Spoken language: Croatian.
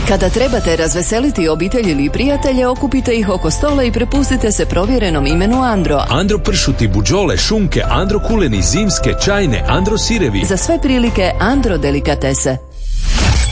Kada trebate razveseliti obitelj ili prijatelje, okupite ih oko stola i prepustite se provjerenom imenu Andro. Andro pršuti, buđole, šunke, Andro kuleni, zimske, čajne, Andro sirevi. Za sve prilike Andro delikatese.